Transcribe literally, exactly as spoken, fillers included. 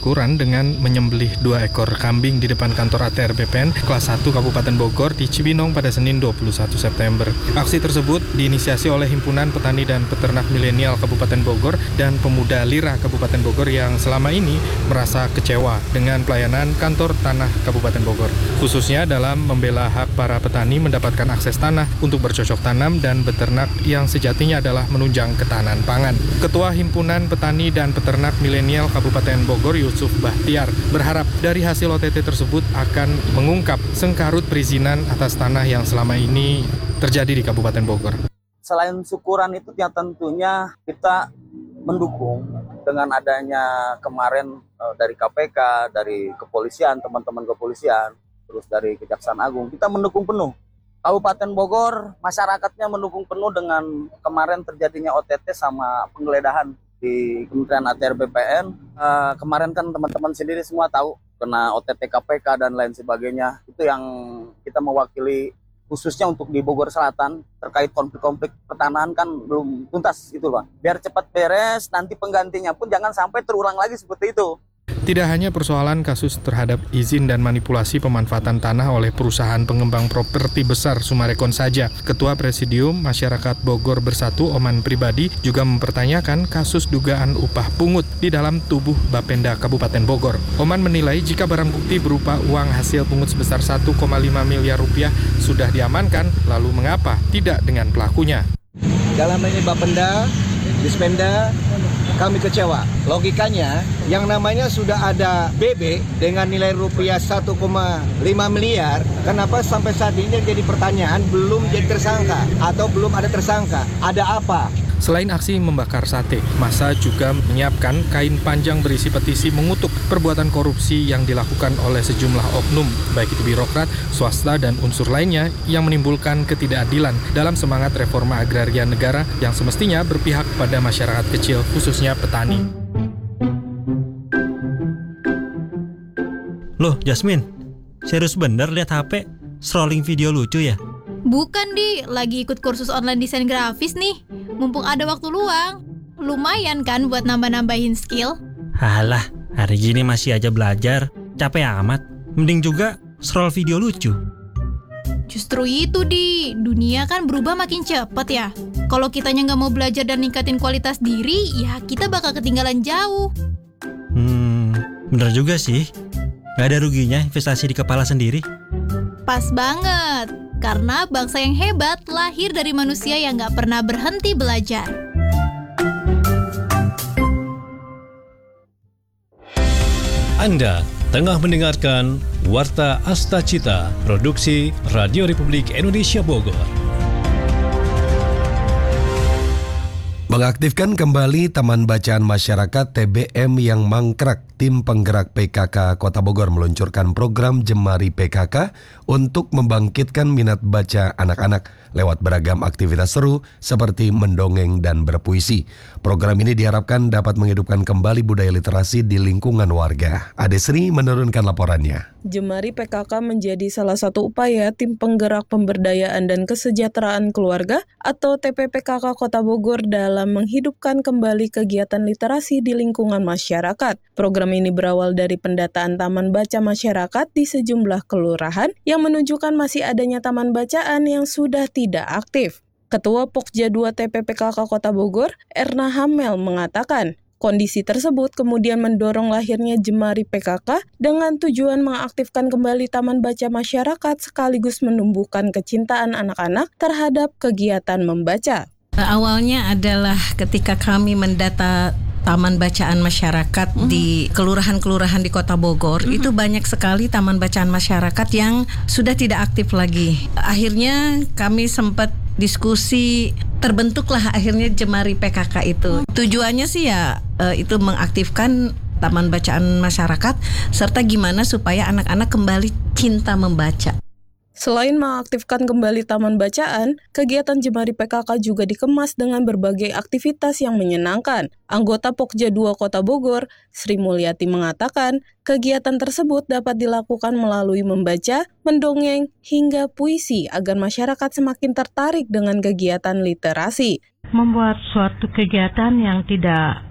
Kuran dengan menyembelih dua ekor kambing di depan kantor A T R B P N kelas satu Kabupaten Bogor di Cibinong pada Senin dua puluh satu September. Aksi tersebut diinisiasi oleh Himpunan Petani dan Peternak Milenial Kabupaten Bogor dan Pemuda Lira Kabupaten Bogor yang selama ini merasa kecewa dengan pelayanan kantor tanah Kabupaten Bogor, khususnya dalam membela hak para petani mendapatkan akses tanah untuk bercocok tanam dan beternak yang sejatinya adalah menunjang ketahanan pangan. Ketua Himpunan Petani dan Peternak Milenial Kabupaten Bogor, Yusuf Bahtiar, berharap dari hasil O T T tersebut akan mengungkap sengkarut perizinan atas tanah yang selama ini terjadi di Kabupaten Bogor. Selain syukuran itu ya tentunya kita mendukung dengan adanya kemarin uh, dari K P K, dari kepolisian, teman-teman kepolisian, terus dari Kejaksaan Agung, kita mendukung penuh. Kabupaten Bogor, masyarakatnya mendukung penuh dengan kemarin terjadinya O T T sama penggeledahan di Kementerian A T R B P N. Uh, kemarin kan teman-teman sendiri semua tahu kena O T T K P K dan lain sebagainya. Itu yang kita mewakili khususnya untuk di Bogor Selatan terkait konflik-konflik pertanahan kan belum tuntas gitu Pak. Biar cepat beres, nanti penggantinya pun jangan sampai terulang lagi seperti itu. Tidak hanya persoalan kasus terhadap izin dan manipulasi pemanfaatan tanah oleh perusahaan pengembang properti besar Sumarekon saja. Ketua Presidium Masyarakat Bogor Bersatu, Oman Pribadi, juga mempertanyakan kasus dugaan upah pungut di dalam tubuh Bapenda Kabupaten Bogor. Oman menilai jika barang bukti berupa uang hasil pungut sebesar satu koma lima miliar rupiah sudah diamankan, lalu mengapa tidak dengan pelakunya? Dalam ini Bapenda, Dispenda, kami kecewa. Logikanya, yang namanya sudah ada B B dengan nilai rupiah satu koma lima miliar, kenapa sampai saat ini jadi pertanyaan belum jadi tersangka atau belum ada tersangka? Ada apa? Selain aksi membakar sate, massa juga menyiapkan kain panjang berisi petisi mengutuk perbuatan korupsi yang dilakukan oleh sejumlah oknum, baik itu birokrat, swasta, dan unsur lainnya yang menimbulkan ketidakadilan dalam semangat reforma agraria negara yang semestinya berpihak pada masyarakat kecil, khususnya petani. Loh, Jasmine, serius bener lihat H P? Scrolling video lucu ya? Bukan, Di. Lagi ikut kursus online desain grafis nih. Mumpung ada waktu luang. Lumayan kan buat nambah-nambahin skill? Halah, hari gini masih aja belajar. Capek amat. Mending juga scroll video lucu. Justru itu, Di. Dunia kan berubah makin cepet ya. Kalau kitanya nggak mau belajar dan ningkatin kualitas diri, ya kita bakal ketinggalan jauh. Hmm, bener juga sih. Gak ada ruginya investasi di kepala sendiri. Pas banget. Karena bangsa yang hebat lahir dari manusia yang gak pernah berhenti belajar. Anda tengah mendengarkan Warta Asta Cita, produksi Radio Republik Indonesia Bogor. Mengaktifkan kembali Taman Bacaan Masyarakat T B M yang mangkrak, tim penggerak P K K Kota Bogor meluncurkan program Jemari P K K untuk membangkitkan minat baca anak-anak lewat beragam aktivitas seru seperti mendongeng dan berpuisi. Program ini diharapkan dapat menghidupkan kembali budaya literasi di lingkungan warga. Ade Sri menurunkan laporannya. Jemari P K K menjadi salah satu upaya tim penggerak pemberdayaan dan kesejahteraan keluarga atau T P P K K Kota Bogor dalam menghidupkan kembali kegiatan literasi di lingkungan masyarakat. Program ini berawal dari pendataan taman baca masyarakat di sejumlah kelurahan yang menunjukkan masih adanya taman bacaan yang sudah tidak aktif. Ketua Pokja dua T P P K K Kota Bogor, Erna Hamel, mengatakan, kondisi tersebut kemudian mendorong lahirnya Jemari P K K dengan tujuan mengaktifkan kembali taman baca masyarakat sekaligus menumbuhkan kecintaan anak-anak terhadap kegiatan membaca. Awalnya adalah ketika kami mendata taman bacaan masyarakat mm-hmm. di kelurahan-kelurahan di Kota Bogor, mm-hmm. itu banyak sekali taman bacaan masyarakat yang sudah tidak aktif lagi. Akhirnya kami sempat diskusi, terbentuklah akhirnya Jemari P K K itu. Tujuannya sih ya uh, itu mengaktifkan taman bacaan masyarakat serta gimana supaya anak-anak kembali cinta membaca. Selain mengaktifkan kembali taman bacaan, kegiatan Jemari P K K juga dikemas dengan berbagai aktivitas yang menyenangkan. Anggota Pokja dua Kota Bogor, Sri Mulyati, mengatakan kegiatan tersebut dapat dilakukan melalui membaca, mendongeng, hingga puisi agar masyarakat semakin tertarik dengan kegiatan literasi. Membuat suatu kegiatan yang tidak